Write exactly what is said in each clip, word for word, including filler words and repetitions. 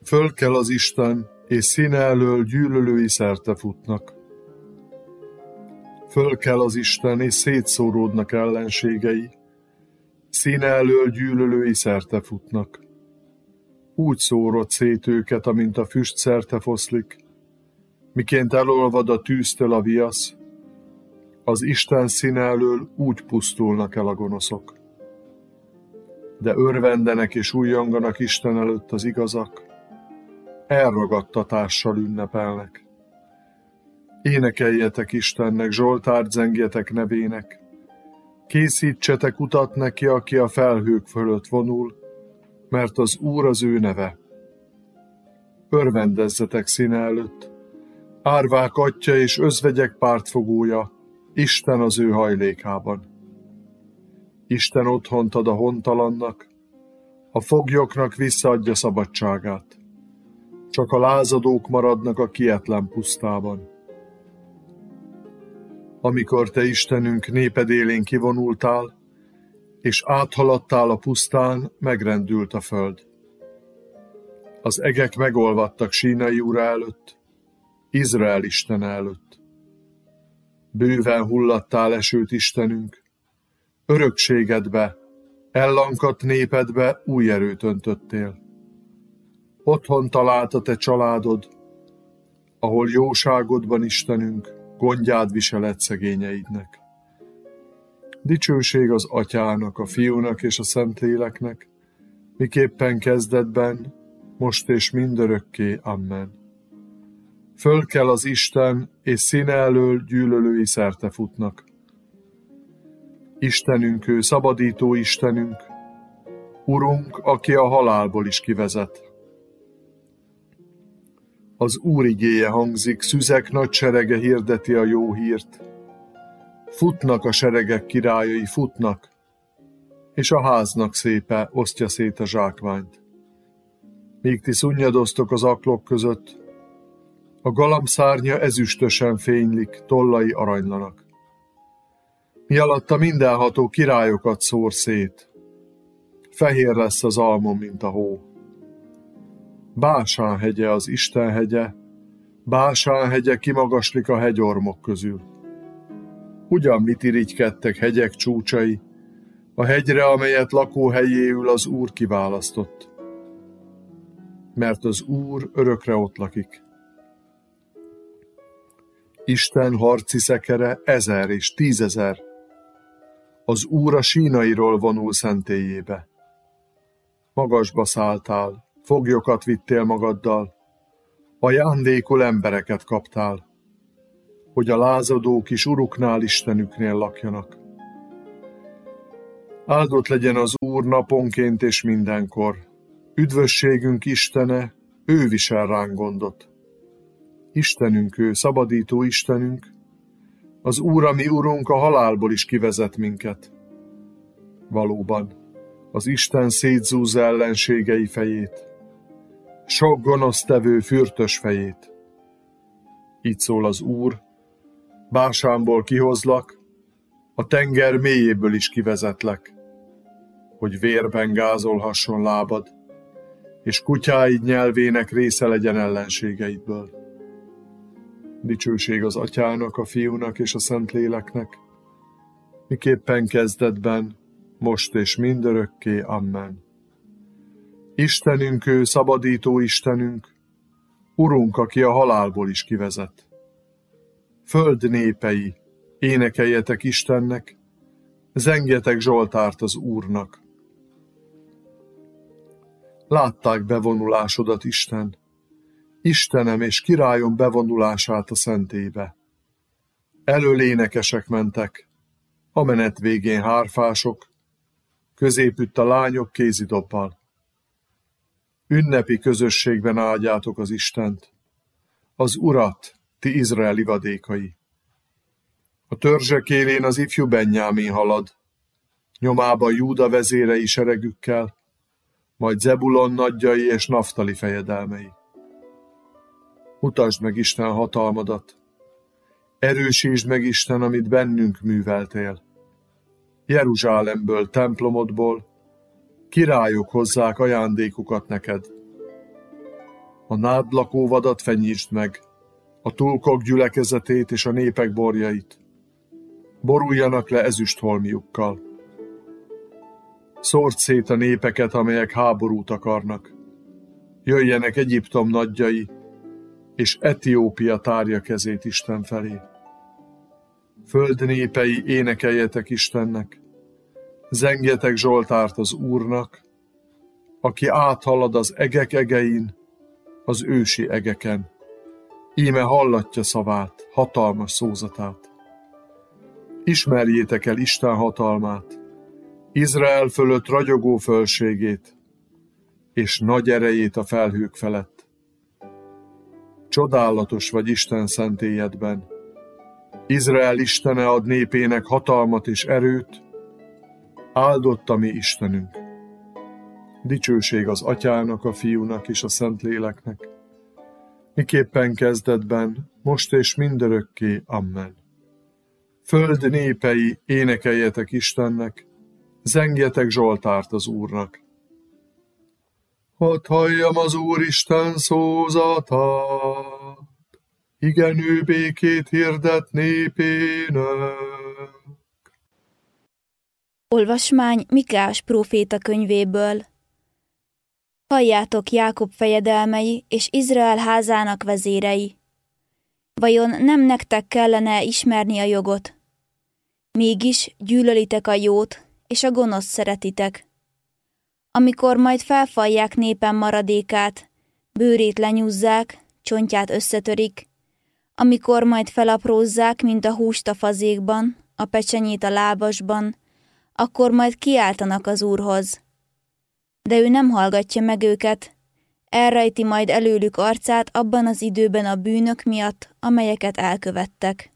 Fölkel az Isten, és színe elől gyűlölői szerte futnak. Fölkel az Isten, és szétszóródnak ellenségei, színe elől gyűlölői szerte futnak. Úgy szórod szét őket, amint a füst szerte foszlik, miként elolvad a tűztől a viasz, az Isten színe elől úgy pusztulnak el a gonoszok. De örvendenek és ujjanganak Isten előtt az igazak, elragadtatással ünnepelnek. Énekeljetek Istennek, zsoltárt zengjetek nevének, készítsetek utat neki, aki a felhők fölött vonul, mert az Úr az ő neve. Örvendezzetek színe előtt, árvák atyja és özvegyek pártfogója, Isten az ő hajlékában. Isten otthont ad a hontalannak, a foglyoknak visszaadja szabadságát. Csak a lázadók maradnak a kietlen pusztában. Amikor te, Istenünk, néped élén kivonultál, és áthaladtál a pusztán, megrendült a föld. Az egek megolvadtak Sínai Ura előtt, Izrael Istene előtt. Bőven hullattál esőt, Istenünk, örökségedbe, ellankadt népedbe új erőt öntöttél. Otthon talált a te családod, ahol jóságodban, Istenünk, gondját viseled szegényeidnek. Dicsőség az Atyának, a Fiúnak és a Szentléleknek, miképpen kezdetben, most és mindörökké. Amen. Fölkel az Isten, és színe elől gyűlölői szerte futnak. Istenünk ő, szabadító Istenünk, Urunk, aki a halálból is kivezet. Az Úr igéje hangzik, szüzek nagy serege hirdeti a jó hírt. Futnak a seregek királyai, futnak, és a háznak szépe osztja szét a zsákmányt. Míg ti szunnyadoztok az aklok között, a galambszárnya ezüstösen fénylik, tollai aranylanak. Mi alatta mindenható királyokat szór szét, fehér lesz az almom, mint a hó. Básán hegye az Isten hegye, Básán hegye kimagaslik a hegyormok közül. Ugyan mit irigykedtek hegyek csúcsai, a hegyre, amelyet lakóhelyéül az Úr kiválasztott. Mert az Úr örökre ott lakik. Isten harci szekere ezer és tízezer. Az Úr a Sínairól vonul szentélyébe. Magasba szálltál, foglyokat vittél magaddal, ajándékul embereket kaptál, hogy a lázadók is uruknál, Istenüknél lakjanak. Áldott legyen az Úr naponként és mindenkor. Üdvösségünk Istene, ő visel ránk gondot. Istenünk ő, szabadító Istenünk, az Úr, a mi Urunk, a halálból is kivezet minket. Valóban, az Isten szétzúzza ellenségei fejét, sok gonosztevő fürtös fejét. Így szól az Úr, Básánból kihozlak, a tenger mélyéből is kivezetlek, hogy vérben gázolhasson lábad, és kutyáid nyelvének része legyen ellenségeidből. Dicsőség az Atyának, a Fiúnak és a Szentléleknek, miképpen kezdetben, most és mindörökké. Amen. Istenünk ő, szabadító Istenünk, Urunk, aki a halálból is kivezet. Föld népei, énekeljetek Istennek, zengjetek zsoltárt az Úrnak. Látták bevonulásodat, Isten, Istenem és királyom bevonulását a szentélybe. Elől énekesek mentek, a menet végén hárfások, középütt a lányok kézidobbal. Ünnepi közösségben áldjátok az Istent, az Urat, ti Izrael ivadékai. A törzsek élén az ifjú Benjámin halad, nyomába Júda vezérei seregükkel, majd Zebulon nagyjai és Naftali fejedelmei. Mutasd meg Isten hatalmadat, erősítsd meg Isten, amit bennünk műveltél. Jeruzsálemből, templomodból királyok hozzák ajándékukat neked. A nád lakóvadat fenyítsd meg, a tulkok gyülekezetét és a népek borjait. Boruljanak le ezüstholmiukkal. Szórd szét a népeket, amelyek háborút akarnak. Jöjjenek Egyiptom nagyjai, és Etiópia tárja kezét Isten felé. Föld népei, énekeljetek Istennek, zengjetek zsoltárt az Úrnak, aki áthalad az egek egein, az ősi egeken. Íme hallatja szavát, hatalmas szózatát. Ismerjétek el Isten hatalmát, Izrael fölött ragyogó fölségét, és nagy erejét a felhők felett. Csodálatos vagy Isten szentélyedben. Izrael Istene ad népének hatalmat és erőt, áldott a mi Istenünk. Dicsőség az Atyának, a Fiúnak és a Szentléleknek, miképpen kezdetben, most és mindörökké. Amen. Föld népei, énekeljetek Istennek, zengjetek zsoltárt az Úrnak. Hadd halljam az Úristen szózatát, igen, ő békét hirdet népének. Olvasmány Miklós próféta könyvéből. Halljátok Jákob fejedelmei és Izrael házának vezérei. Vajon nem nektek kellene ismerni a jogot? Mégis gyűlölitek a jót, és a gonoszt szeretitek. Amikor majd felfalják népem maradékát, bőrét lenyúzzák, csontját összetörik, amikor majd felaprózzák, mint a húst a fazékban, a pecsenyét a lábasban, akkor majd kiáltanak az Úrhoz. De ő nem hallgatja meg őket, elrejti majd előlük arcát abban az időben a bűnök miatt, amelyeket elkövettek.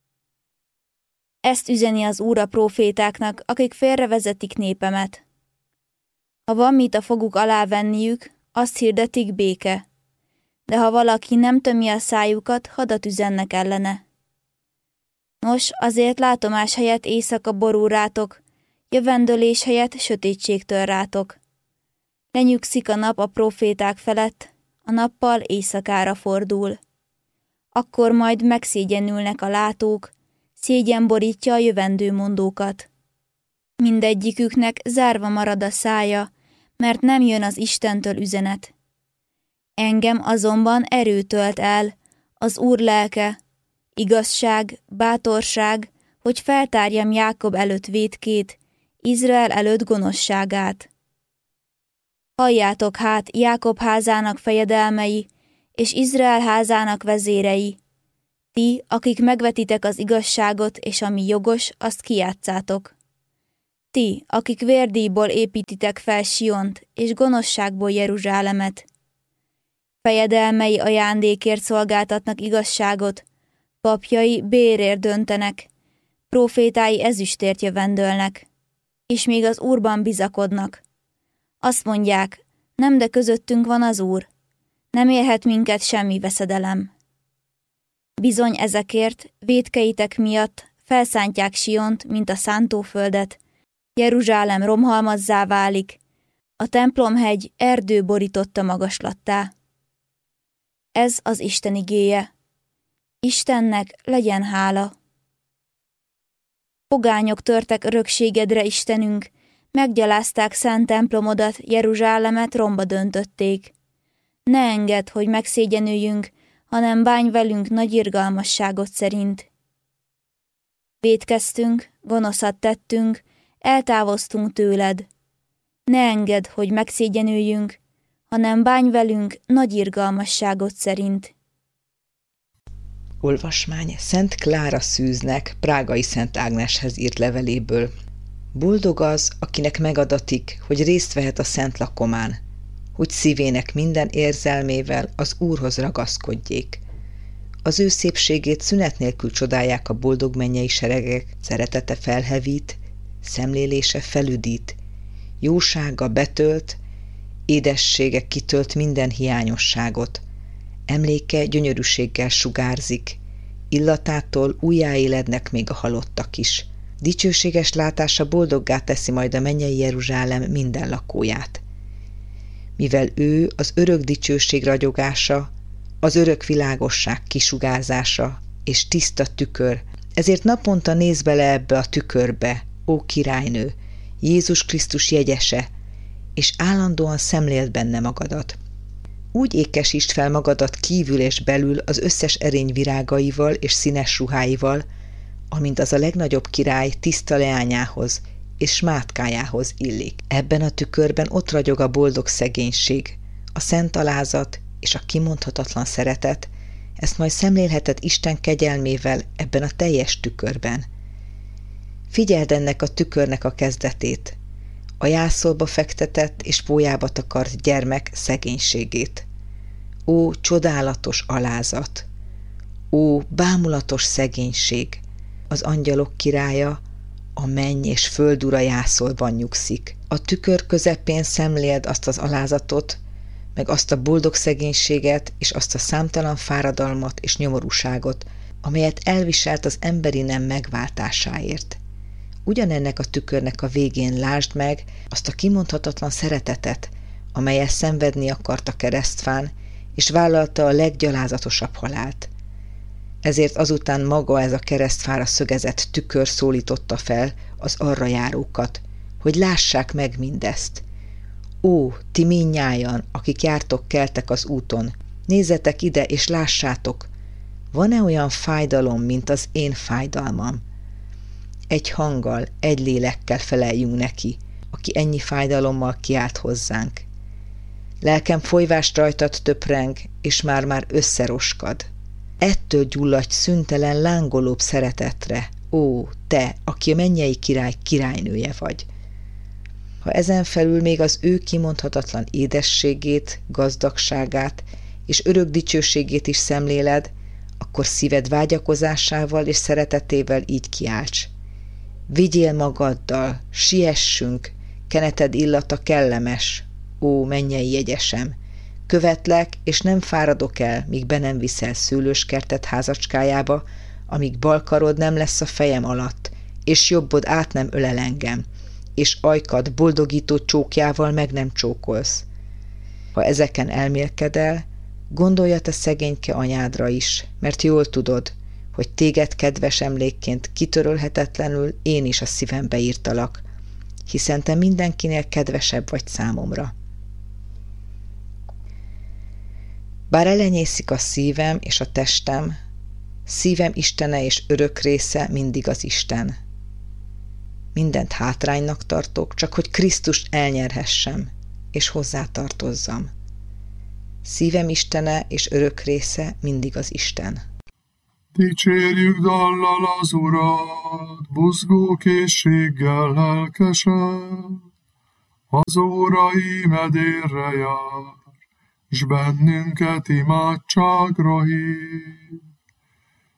Ezt üzeni az Úr a prófétáknak, akik félrevezetik népemet. Ha van mit a foguk alá venniük, azt hirdetik béke, de ha valaki nem tömi a szájukat, hadat üzennek ellene. Nos, azért látomás helyett éjszaka borul rátok, jövendőlés helyett sötétségtől rátok. Lenyugszik a nap a próféták felett, a nappal éjszakára fordul. Akkor majd megszégyenülnek a látók, szégyen borítja a jövendő mondókat. Mindegyiküknek zárva marad a szája, mert nem jön az Istentől üzenet. Engem azonban erő tölt el, az Úr lelke, igazság, bátorság, hogy feltárjam Jákob előtt vétkét, Izrael előtt gonoszságát. Halljátok hát Jákob házának fejedelmei, és Izrael házának vezérei. Ti, akik megvetitek az igazságot, és ami jogos, azt kijátszátok. Ti, akik vérdíjból építitek fel Siont, és gonoszságból Jeruzsálemet. Fejedelmei ajándékért szolgáltatnak igazságot, papjai bérért döntenek, prófétái ezüstért jövendölnek, és még az Úrban bizakodnak. Azt mondják, nem, de közöttünk van az Úr, nem érhet minket semmi veszedelem. Bizony ezekért, vétkeitek miatt felszántják Siont, mint a szántóföldet, Jeruzsálem romhalmazzá válik, a templomhegy erdő borította magaslattá. Ez az Isten igéje. Istennek legyen hála. Pogányok törtek örökségedre, Istenünk, meggyalázták szent templomodat, Jeruzsálemet romba döntötték. Ne engedd, hogy megszégyenüljünk, hanem bánj velünk nagy irgalmasságot szerint. Vétkeztünk, gonoszat tettünk, eltávoztunk tőled. Ne engedd, hogy megszégyenüljünk, hanem bánj velünk nagy irgalmasságot szerint. Olvasmány Szent Klára Szűznek prágai Szent Ágneshez írt leveléből. Boldog az, akinek megadatik, hogy részt vehet a szent lakomán, hogy szívének minden érzelmével az Úrhoz ragaszkodjék. Az ő szépségét szünet nélkül csodálják a boldog mennyei seregek, szeretete felhevít, szemlélése felüdít, jósága betölt, édessége kitölt minden hiányosságot, emléke gyönyörűséggel sugárzik, illatától újjáélednek még a halottak is. Dicsőséges látása boldoggá teszi majd a mennyei Jeruzsálem minden lakóját. mivel ő az örök dicsőség ragyogása, az örök világosság kisugárzása és tiszta tükör, ezért naponta nézz bele ebbe a tükörbe, ó királynő, Jézus Krisztus jegyese, és állandóan szemléld benne magadat. Úgy ékesítsd fel magadat kívül és belül az összes erény virágaival és színes ruháival, amint az a legnagyobb király tiszta leányához és smátkájához illik. Ebben a tükörben ott ragyog a boldog szegénység, a szent alázat és a kimondhatatlan szeretet, ezt majd szemlélheted Isten kegyelmével ebben a teljes tükörben. Figyeld ennek a tükörnek a kezdetét, a jászolba fektetett és pólyába takart gyermek szegénységét. Ó, csodálatos alázat! Ó, bámulatos szegénység! Az angyalok királya, a menny és föld ura jászolban nyugszik. A tükör közepén szemléld azt az alázatot, meg azt a boldog szegénységet és azt a számtalan fáradalmat és nyomorúságot, amelyet elviselt az emberi nem megváltásáért. Ugyanennek a tükörnek a végén lásd meg azt a kimondhatatlan szeretetet, amelyet szenvedni akart a keresztfán, és vállalta a leggyalázatosabb halált. Ezért azután maga ez a keresztfára szögezett tükör szólította fel az arra járókat, hogy lássák meg mindezt. Ó, ti mindnyájan, akik jártok keltek az úton, nézzetek ide és lássátok, van-e olyan fájdalom, mint az én fájdalmam? Egy hanggal, egy lélekkel feleljünk neki, aki ennyi fájdalommal kiált hozzánk. Lelkem folyvást rajtad töpreng, és már-már összeroskad. Ettől gyulladj szüntelen lángolóbb szeretetre, ó, te, aki a mennyei király királynője vagy. Ha ezen felül még az ő kimondhatatlan édességét, gazdagságát és örök dicsőségét is szemléled, akkor szíved vágyakozásával és szeretetével így kiálts. Vigyél magaddal, siessünk, keneted illata kellemes, ó, mennyei jegyesem, követlek, és nem fáradok el, míg be nem viszel szőlőskertet házacskájába, amíg bal karod nem lesz a fejem alatt, és jobbod át nem ölel engem, és ajkad boldogító csókjával meg nem csókolsz. Ha ezeken elmélkedel, gondolj a te szegényke anyádra is, mert jól tudod, hogy téged kedves emlékként kitörölhetetlenül én is a szívembe írtalak, hiszen te mindenkinél kedvesebb vagy számomra. Bár elenyészik a szívem és a testem, szívem istene és örök része mindig az Isten. Mindent hátránynak tartok, csak hogy Krisztust elnyerhessem, és hozzátartozzam. Szívem istene és örök része mindig az Isten. Dicsérjük dallal az Urat, buzgó készséggel lelkesen, az óra íme délre jár, s bennünket imádságra hív.